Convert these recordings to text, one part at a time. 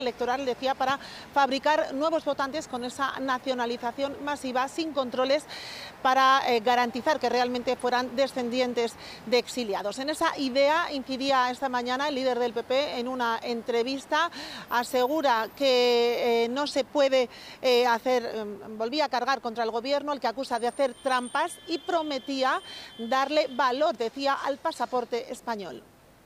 electoral, decía, para fabricar nuevos votantes con esa nacionalización masiva sin controles para garantizar que realmente fueran descendientes de exiliados. En esa idea incidía esta mañana el líder del PP en una entrevista. Asegura que no se puede volvía a cargar contra el gobierno, el que acusa de hacer trampas, y prometía darle valor, decía, al pasaporte español.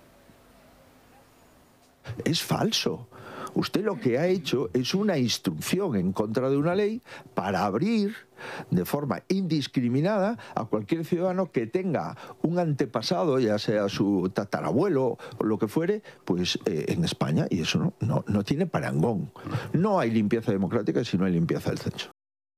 Es falso. Usted lo que ha hecho es una instrucción en contra de una ley para abrir de forma indiscriminada a cualquier ciudadano que tenga un antepasado, ya sea su tatarabuelo o lo que fuere, pues en España, y eso no tiene parangón. No hay limpieza democrática si no hay limpieza del censo.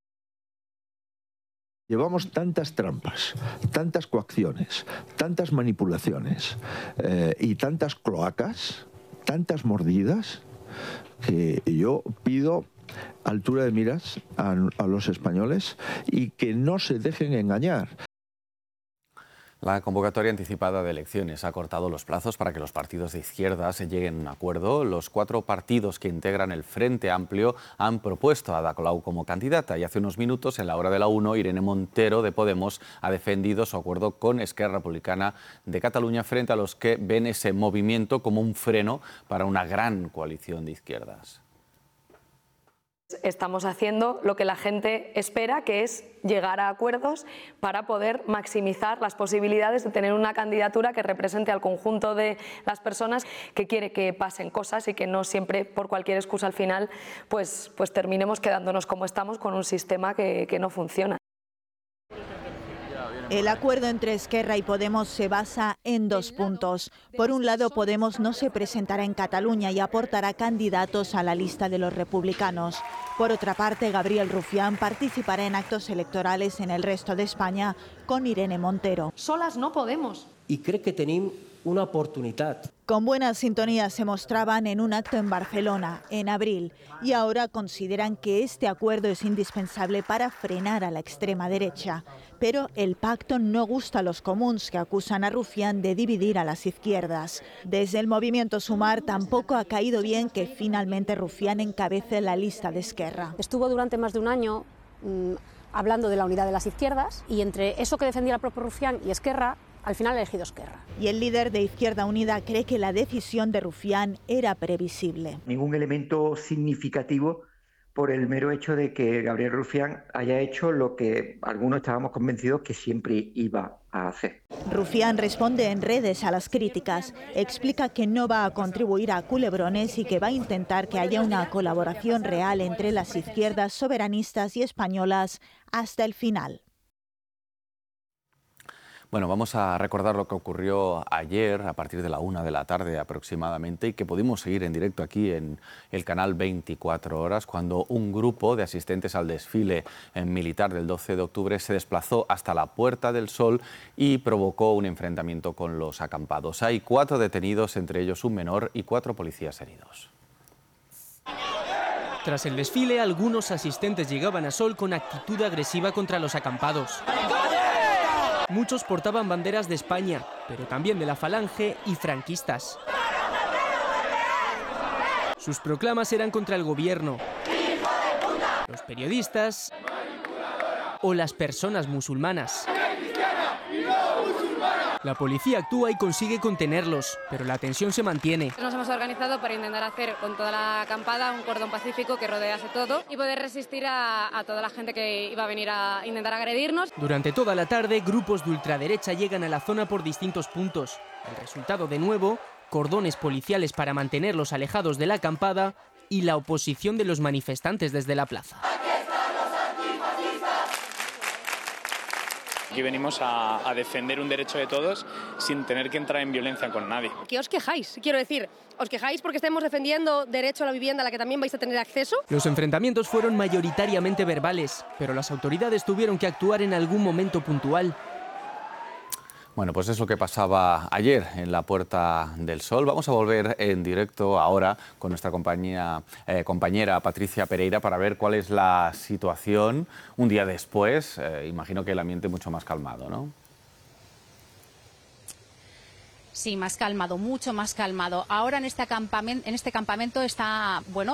Llevamos tantas trampas, tantas coacciones, tantas manipulaciones y tantas cloacas, tantas mordidas, que yo pido altura de miras a los españoles y que no se dejen engañar. La convocatoria anticipada de elecciones ha cortado los plazos para que los partidos de izquierdas lleguen a un acuerdo. Los 4 partidos que integran el Frente Amplio han propuesto a Ada Colau como candidata, y hace unos minutos, en la hora de la 1, Irene Montero, de Podemos, ha defendido su acuerdo con Esquerra Republicana de Cataluña, frente a los que ven ese movimiento como un freno para una gran coalición de izquierdas. Estamos haciendo lo que la gente espera, que es llegar a acuerdos para poder maximizar las posibilidades de tener una candidatura que represente al conjunto de las personas, que quiere que pasen cosas y que no siempre, por cualquier excusa al final, pues terminemos quedándonos como estamos, con un sistema que no funciona. El acuerdo entre Esquerra y Podemos se basa en 2 puntos. Por un lado, Podemos no se presentará en Cataluña y aportará candidatos a la lista de los republicanos. Por otra parte, Gabriel Rufián participará en actos electorales en el resto de España con Irene Montero. Solas no podemos. I crec que tenim una oportunitat. Con buena sintonía se mostraban en un acto en Barcelona, en abril, y ahora consideran que este acuerdo es indispensable para frenar a la extrema derecha. Pero el pacto no gusta a los comuns, que acusan a Rufián de dividir a las izquierdas. Desde el movimiento Sumar tampoco ha caído bien que finalmente Rufián encabece la lista de Esquerra. Estuvo durante más de un año hablando de la unidad de las izquierdas, y entre eso que defendía el propio Rufián y Esquerra, al final ha elegido Esquerra. Y el líder de Izquierda Unida cree que la decisión de Rufián era previsible. Ningún elemento significativo por el mero hecho de que Gabriel Rufián haya hecho lo que algunos estábamos convencidos que siempre iba a hacer. Rufián responde en redes a las críticas, explica que no va a contribuir a culebrones y que va a intentar que haya una colaboración real entre las izquierdas soberanistas y españolas hasta el final. Bueno, vamos a recordar lo que ocurrió ayer a partir de la 1 de la tarde aproximadamente, y que pudimos seguir en directo aquí en el canal 24 horas, cuando un grupo de asistentes al desfile militar del 12 de octubre se desplazó hasta la Puerta del Sol y provocó un enfrentamiento con los acampados. Hay 4 detenidos, entre ellos un menor, y 4 policías heridos. Tras el desfile, algunos asistentes llegaban a Sol con actitud agresiva contra los acampados. Muchos portaban banderas de España, pero también de la Falange y franquistas. Sus proclamas eran contra el gobierno, los periodistas o las personas musulmanas. La policía actúa y consigue contenerlos, pero la tensión se mantiene. Nos hemos organizado para intentar hacer con toda la acampada un cordón pacífico que rodease todo y poder resistir a toda la gente que iba a venir a intentar agredirnos. Durante toda la tarde, grupos de ultraderecha llegan a la zona por distintos puntos. El resultado, de nuevo, cordones policiales para mantenerlos alejados de la acampada y la oposición de los manifestantes desde la plaza. Aquí venimos a defender un derecho de todos sin tener que entrar en violencia con nadie. ¿Qué os quejáis? Quiero decir, ¿os quejáis porque estemos defendiendo derecho a la vivienda a la que también vais a tener acceso? Los enfrentamientos fueron mayoritariamente verbales, pero las autoridades tuvieron que actuar en algún momento puntual. Bueno, pues es lo que pasaba ayer en la Puerta del Sol. Vamos a volver en directo ahora con nuestra compañera Patricia Pereira para ver cuál es la situación un día después. Imagino que el ambiente mucho más calmado, ¿no? Sí, más calmado, mucho más calmado. Ahora en este campamento está, bueno,